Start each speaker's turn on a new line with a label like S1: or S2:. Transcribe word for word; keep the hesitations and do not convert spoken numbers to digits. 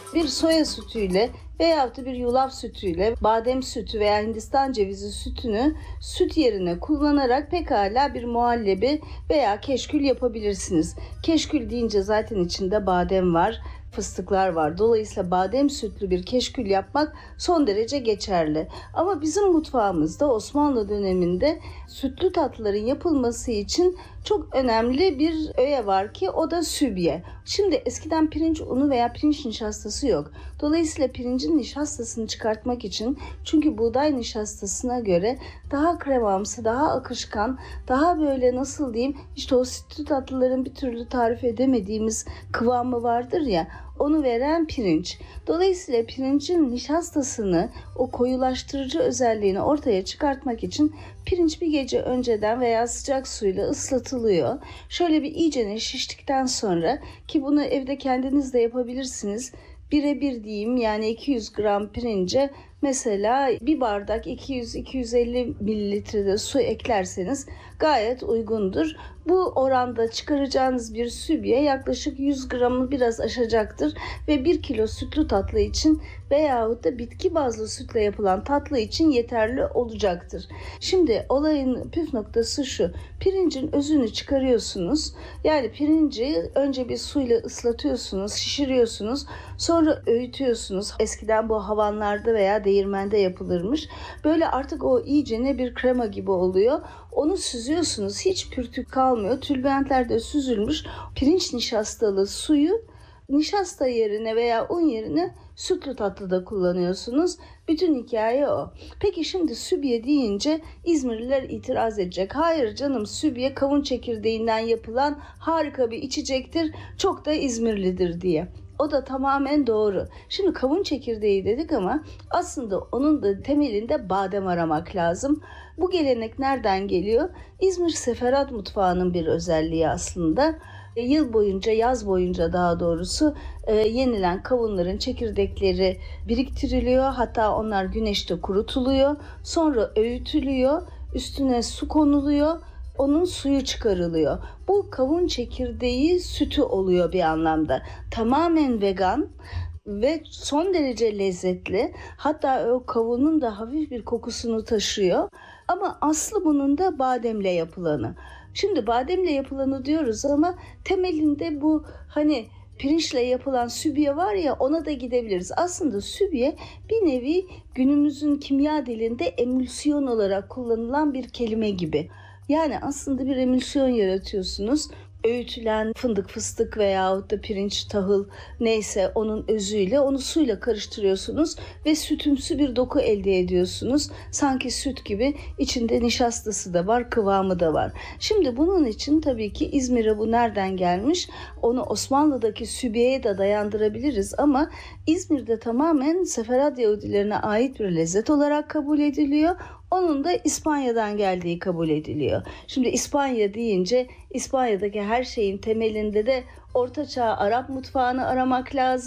S1: bir soya sütüyle veyahut da bir yulaf sütüyle badem sütü veya Hindistan cevizi sütünü süt yerine kullanarak pekala bir muhallebi veya keşkül yapabilirsiniz. Keşkül deyince zaten içinde badem var, fıstıklar var. Dolayısıyla badem sütlü bir keşkül yapmak son derece geçerli. Ama bizim mutfağımızda Osmanlı döneminde sütlü tatlıların yapılması için çok önemli bir öğe var ki o da sübye. Şimdi eskiden pirinç unu veya pirinç nişastası yok. Dolayısıyla pirincin nişastasını çıkartmak için, çünkü buğday nişastasına göre daha kremamsı, daha akışkan, daha böyle nasıl diyeyim, işte o sütlü tatlıların bir türlü tarif edemediğimiz kıvamı vardır ya, onu veren pirinç. Dolayısıyla pirincin nişastasını, o koyulaştırıcı özelliğini ortaya çıkartmak için pirinç bir gece önceden veya sıcak suyla ıslatılıyor. Şöyle bir iyicene şiştikten sonra, ki bunu evde kendiniz de yapabilirsiniz. Bire bir diyeyim, yani iki yüz gram pirince mesela bir bardak iki yüz iki yüz elli mililitrede su eklerseniz gayet uygundur. Bu oranda çıkaracağınız bir sübye yaklaşık yüz gramı biraz aşacaktır ve bir kilo sütlü tatlı için veyahut da bitki bazlı sütle yapılan tatlı için yeterli olacaktır. Şimdi olayın püf noktası şu: pirincin özünü çıkarıyorsunuz. Yani pirinci önce bir suyla ıslatıyorsunuz, şişiriyorsunuz, sonra öğütüyorsunuz. Eskiden bu havanlarda veya değirmende yapılırmış. Böyle artık o iyicene bir krema gibi oluyor. Onu süzüyorsunuz. Hiç pürtük kalmıyor. Tülbentler de süzülmüş. Pirinç nişastalı suyu nişasta yerine veya un yerine sütlü tatlıda kullanıyorsunuz. Bütün hikaye o. Peki şimdi sübye deyince İzmirliler itiraz edecek. Hayır canım, sübye kavun çekirdeğinden yapılan harika bir içecektir. Çok da İzmirlidir diye. O da tamamen doğru. Şimdi kavun çekirdeği dedik ama aslında onun da temelinde badem aramak lazım. Bu gelenek nereden geliyor? İzmir Seferat mutfağının bir özelliği aslında. Yıl boyunca, yaz boyunca daha doğrusu e, yenilen kavunların çekirdekleri biriktiriliyor. Hatta onlar güneşte kurutuluyor. Sonra öğütülüyor. Üstüne su konuluyor. Onun suyu çıkarılıyor. Bu kavun çekirdeği sütü oluyor bir anlamda. Tamamen vegan ve son derece lezzetli. Hatta o kavunun da hafif bir kokusunu taşıyor. Ama aslı bunun da bademle yapılanı. Şimdi bademle yapılanı diyoruz ama temelinde bu hani pirinçle yapılan sübye var ya, ona da gidebiliriz. Aslında sübye bir nevi günümüzün kimya dilinde emülsiyon olarak kullanılan bir kelime gibi. Yani aslında bir emülsiyon yaratıyorsunuz. Öğütülen fındık, fıstık veyahut da pirinç, tahıl neyse onun özüyle onu suyla karıştırıyorsunuz ve sütümsü bir doku elde ediyorsunuz. Sanki süt gibi, içinde nişastası da var, kıvamı da var. Şimdi bunun için tabii ki İzmir'e bu nereden gelmiş? Onu Osmanlı'daki sübyeye de dayandırabiliriz ama İzmir'de tamamen Seferat Yahudilerine ait bir lezzet olarak kabul ediliyor. Onun da İspanya'dan geldiği kabul ediliyor. Şimdi İspanya deyince İspanya'daki her şeyin temelinde de Orta Çağ Arap mutfağını aramak lazım.